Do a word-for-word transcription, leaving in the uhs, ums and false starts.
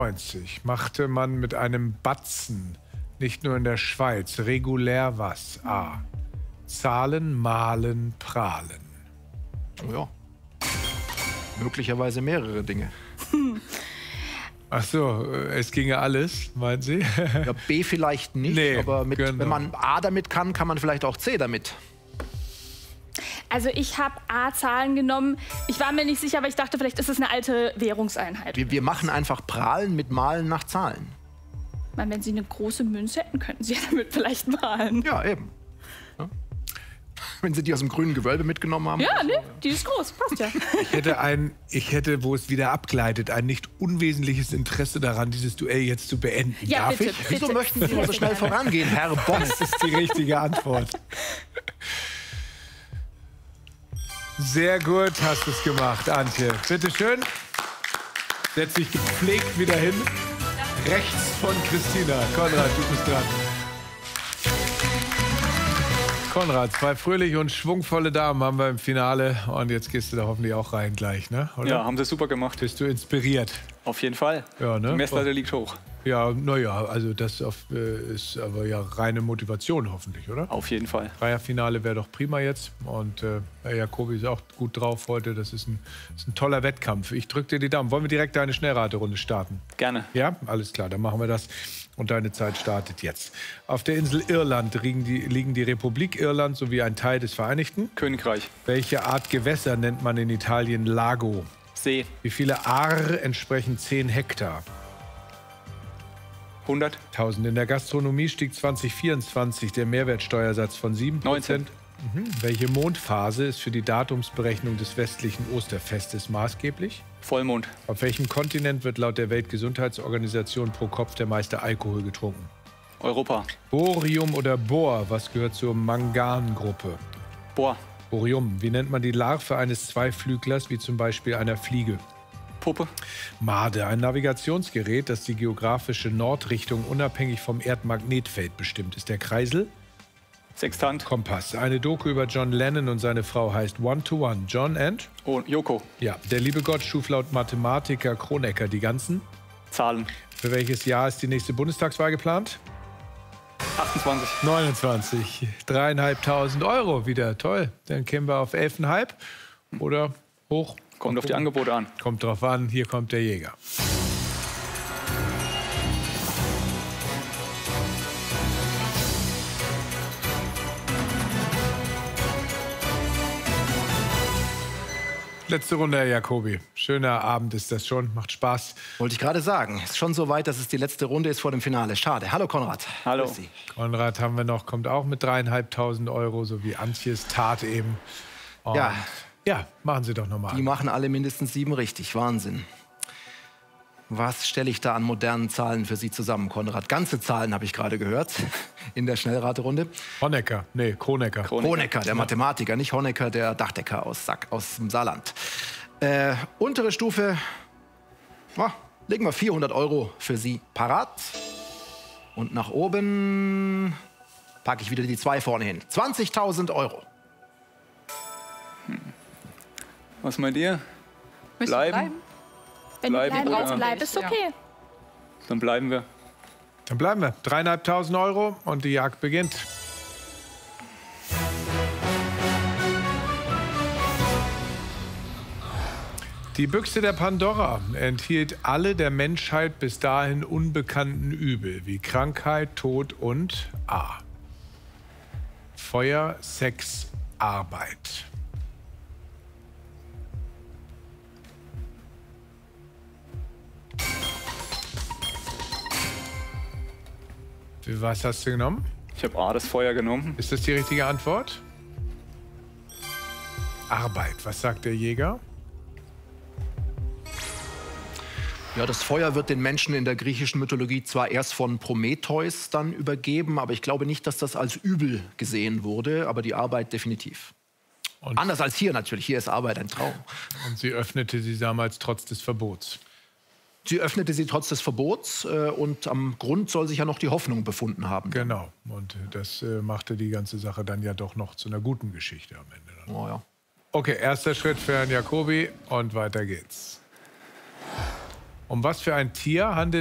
neunzig machte man mit einem Batzen nicht nur in der Schweiz regulär was? A. Zahlen, malen, prahlen. Oh ja. Möglicherweise mehrere Dinge. Ach so, es ginge alles, meinen Sie? Ja, B vielleicht nicht, Nee, aber mit, genau. wenn man A damit kann, kann man vielleicht auch C damit. Also ich habe A-Zahlen genommen. Ich war mir nicht sicher, aber ich dachte, vielleicht ist es eine alte Währungseinheit. Wir, wir machen einfach Prahlen mit Malen nach Zahlen. Ich meine, wenn Sie eine große Münze hätten, könnten Sie ja damit vielleicht malen. Ja, eben. Ja. Wenn Sie die aus dem grünen Gewölbe mitgenommen haben. Ja, ne? Die ist groß, passt ja. Ich hätte, ein, ich hätte, wo es wieder abgleitet, ein nicht unwesentliches Interesse daran, dieses Duell jetzt zu beenden. Ja, Darf bitte, ich? bitte. Wieso möchten Sie immer so schnell vorangehen, Herr Boss? Das ist die richtige Antwort. Sehr gut hast du es gemacht, Antje. Bitte schön. Setz dich gepflegt wieder hin. Rechts von Christina. Konrad, du bist dran. Konrad, zwei fröhliche und schwungvolle Damen haben wir im Finale. Und jetzt gehst du da hoffentlich auch rein gleich, ne? Oder? Ja, haben sie super gemacht. Bist du inspiriert? Auf jeden Fall. Ja, ne? Die Messlatte liegt hoch. Ja, naja, also das auf, äh, ist aber ja reine Motivation hoffentlich, oder? Auf jeden Fall. Dreierfinale wäre doch prima jetzt. Und äh, Herr Jacobi ist auch gut drauf heute. Das ist ein, das ist ein toller Wettkampf. Ich drücke dir die Daumen. Wollen wir direkt eine Schnellraterunde starten? Gerne. Ja, alles klar, dann machen wir das. Und deine Zeit startet jetzt. Auf der Insel Irland liegen die, liegen die Republik Irland sowie ein Teil des Vereinigten Königreich. Welche Art Gewässer nennt man in Italien Lago? See. Wie viele Ar entsprechen zehn Hektar? hundert. tausend. In der Gastronomie stieg zwanzig vierundzwanzig der Mehrwertsteuersatz von sieben Prozent. neunzehn. Mhm. Welche Mondphase ist für die Datumsberechnung des westlichen Osterfestes maßgeblich? Vollmond. Auf welchem Kontinent wird laut der Weltgesundheitsorganisation pro Kopf der meiste Alkohol getrunken? Europa. Borium oder Bor, was gehört zur Mangangruppe? Bohr. Borium. Wie nennt man die Larve eines Zweiflüglers, wie zum Beispiel einer Fliege? Puppe. Made, ein Navigationsgerät, das die geografische Nordrichtung unabhängig vom Erdmagnetfeld bestimmt. Ist der Kreisel? Sextant. Kompass. Eine Doku über John Lennon und seine Frau heißt One to One. John and? Oh, Joko. Ja. Der liebe Gott schuf laut Mathematiker Kronecker die ganzen. Zahlen. Für welches Jahr ist die nächste Bundestagswahl geplant? achtundzwanzig. neunundzwanzig. Dreieinhalbtausend Euro wieder. Toll. Dann kämen wir auf elfeinhalb oder hoch. Kommt auf die Angebote an. Kommt drauf an. Hier kommt der Jäger. Letzte Runde, Herr Jacobi. Schöner Abend ist das schon. Macht Spaß. Wollte ich gerade sagen. Ist schon so weit, dass es die letzte Runde ist vor dem Finale. Schade. Hallo Konrad. Hallo. Grüß Sie. Konrad haben wir noch, kommt auch mit dreieinhalbtausend Euro, so wie Antjes Tat eben. Und Ja. Ja, machen Sie doch nochmal. Die machen alle mindestens sieben richtig. Wahnsinn. Was stelle ich da an modernen Zahlen für Sie zusammen, Konrad? Ganze Zahlen habe ich gerade gehört in der Schnellraterunde. Honecker, nee, Kronecker. Kronecker, der Mathematiker, nicht Honecker, der Dachdecker aus, Sack, aus dem Saarland. Äh, untere Stufe, oh, legen wir vierhundert Euro für Sie parat. Und nach oben packe ich wieder die zwei vorne hin. zwanzigtausend Euro. Was meint ihr? Müssen Bleiben? bleiben? Wenn Bleiben du bleiben oder- willst, bleib, ist okay. Dann bleiben wir. Dann bleiben wir. Dreieinhalbtausend Euro und die Jagd beginnt. Die Büchse der Pandora enthielt alle der Menschheit bis dahin unbekannten Übel, wie Krankheit, Tod und A. Feuer, Sex, Arbeit. Was hast du genommen? Ich habe A, das Feuer genommen. Ist das die richtige Antwort? Arbeit. Was sagt der Jäger? Ja, das Feuer wird den Menschen in der griechischen Mythologie zwar erst von Prometheus dann übergeben, aber ich glaube nicht, dass das als übel gesehen wurde, aber die Arbeit definitiv. Und, Anders als hier natürlich. Hier ist Arbeit ein Traum. und sie öffnete sie damals trotz des Verbots. Sie öffnete sie trotz des Verbots äh, und am Grund soll sich ja noch die Hoffnung befunden haben. Genau. Und das äh, machte die ganze Sache dann ja doch noch zu einer guten Geschichte am Ende. Dann. Oh, ja. Okay, erster Schritt für Herrn Jacobi und weiter geht's. Um was für ein Tier handelt